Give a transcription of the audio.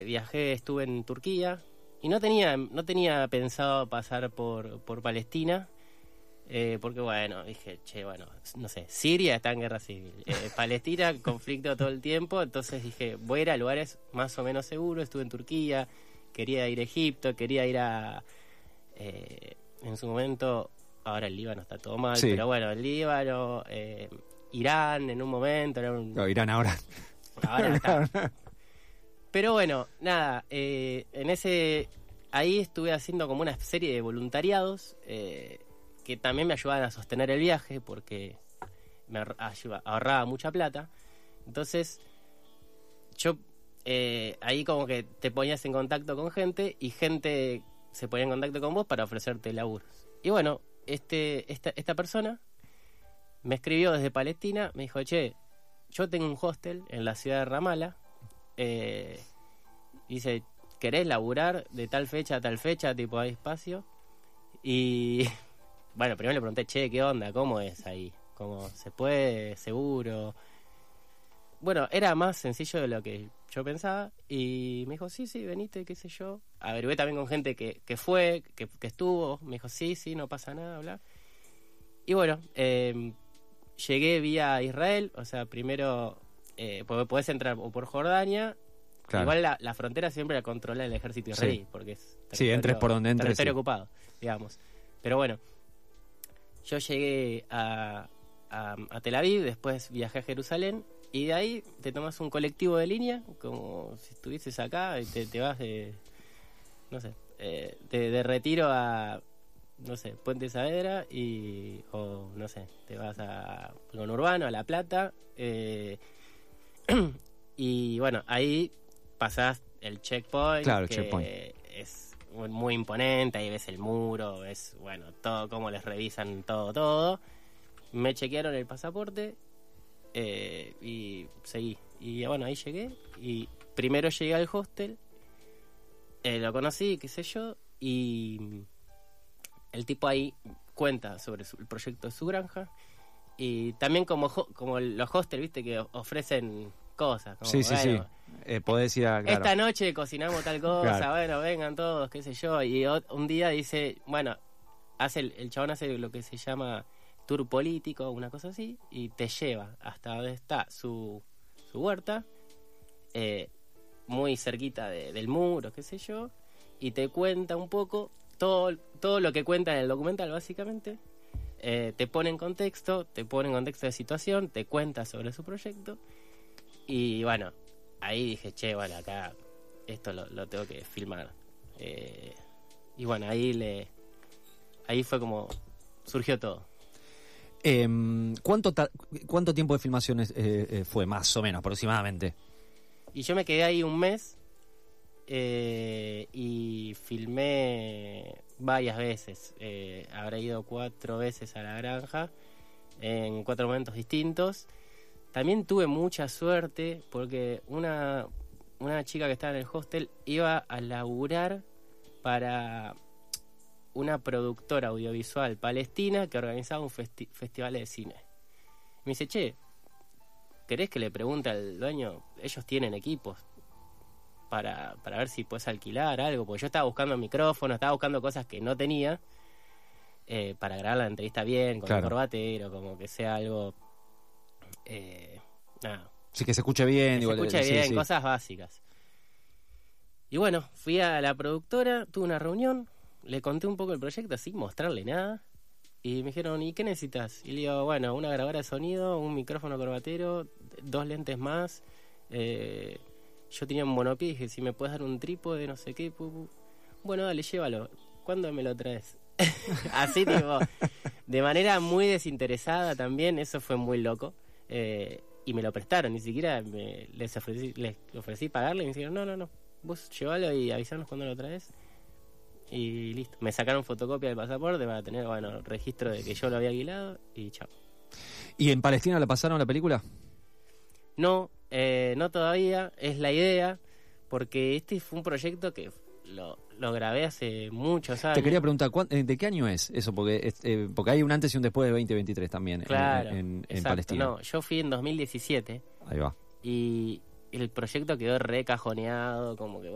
viajé, estuve en Turquía y no tenía pensado pasar por Palestina, porque bueno, dije, no sé, Siria está en guerra civil, Palestina, conflicto todo el tiempo, entonces dije, voy a ir a lugares más o menos seguros. Estuve en Turquía, quería ir a Egipto, quería ir a... en su momento, ahora el Líbano está todo mal, Sí. pero bueno, el Líbano, Irán en un momento, era un... No, Irán ahora. Ahora está. Pero bueno, nada, ahí estuve haciendo como una serie de voluntariados que también me ayudaban a sostener el viaje porque me ahorraba mucha plata. Entonces, yo ahí como que te ponías en contacto con gente y gente se ponía en contacto con vos para ofrecerte laburos. Y bueno, esta persona me escribió desde Palestina, me dijo, che, yo tengo un hostel en la ciudad de Ramala. Dice, ¿querés laburar de tal fecha a tal fecha? Tipo, hay espacio. Y bueno, primero le pregunté, che, ¿qué onda? ¿Cómo es ahí? ¿Cómo se puede? ¿Seguro? Bueno, era más sencillo de lo que yo pensaba. Y me dijo, sí, venite, qué sé yo. Averigué también con gente que fue, que estuvo. Me dijo, sí, no pasa nada, bla. Y bueno, llegué vía Israel. O sea, primero podés entrar o por Jordania. Claro. Igual la frontera siempre la controla el ejército israelí, sí. Porque es entres por donde entres, territorio ocupado, digamos. Pero bueno, yo llegué a Tel Aviv, después viajé a Jerusalén, y de ahí te tomas un colectivo de línea, como si estuvieses acá, y te vas de, no sé, de Retiro a, no sé, Puente Saavedra, o no sé, te vas a Conurbano, a La Plata, y bueno, ahí pasás el checkpoint, claro, que checkpoint. Es muy imponente, ahí ves el muro, ves, bueno, todo, cómo les revisan todo. Me chequearon el pasaporte y seguí. Y bueno, ahí llegué, y primero llegué al hostel, lo conocí, qué sé yo, y el tipo ahí cuenta sobre el proyecto de su granja, y también como los hostels, viste, que ofrecen cosas. Como, sí. Podés ir a... Claro. Esta noche cocinamos tal cosa, claro. Bueno, vengan todos, qué sé yo. Y un día dice, bueno, el chabón hace lo que se llama tour político, una cosa así, y te lleva hasta donde está su huerta, muy cerquita del muro, qué sé yo, y te cuenta un poco todo lo que cuenta en el documental, básicamente. Te pone en contexto de situación, te cuenta sobre su proyecto. Y bueno, ahí dije, che, bueno, acá esto lo tengo que filmar. Y bueno, ahí fue como surgió todo. ¿Cuánto tiempo de filmaciones fue, más o menos, aproximadamente? Y yo me quedé ahí un mes y filmé varias veces. Habré ido 4 veces a la granja en 4 momentos distintos. También tuve mucha suerte porque una chica que estaba en el hostel iba a laburar para una productora audiovisual palestina que organizaba un festival de cine. Me dice, che, ¿querés que le pregunte al dueño? Ellos tienen equipos para ver si puedes alquilar algo, porque yo estaba buscando micrófonos, estaba buscando cosas que no tenía para grabar la entrevista bien, con el corbatero, como que sea algo... nada. Sí, que se escuche bien. Que se escuche bien, cosas básicas. Y bueno, fui a la productora, tuve una reunión, le conté un poco el proyecto, sin mostrarle nada, y me dijeron, ¿y qué necesitas? Y le digo, bueno, una grabadora de sonido, un micrófono corbatero, 2 lentes más, yo tenía un monopié y dije, si me puedes dar un trípode, no sé qué, bueno, dale, llévalo, ¿cuándo me lo traes? Así, tipo, de manera muy desinteresada también, eso fue muy loco. Y me lo prestaron, ni siquiera les ofrecí pagarle, y me dijeron, no, vos llévalo y avisarnos cuando lo traes. Y listo, me sacaron fotocopia del pasaporte para tener, bueno, registro de que yo lo había alquilado y chao. ¿Y en Palestina la pasaron la película? No todavía, es la idea, porque este fue un proyecto que lo grabé hace muchos años. Te quería preguntar, ¿de qué año es eso? Porque hay un antes y un después de 2023 también, claro, en exacto, Palestina. No, yo fui en 2017. Ahí va. Y el proyecto quedó recajoneado, como que